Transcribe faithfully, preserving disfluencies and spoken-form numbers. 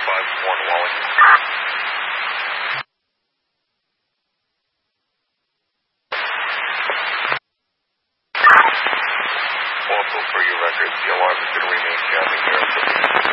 five one Wally. Also, for your records, the alarm is going to remain jamming here.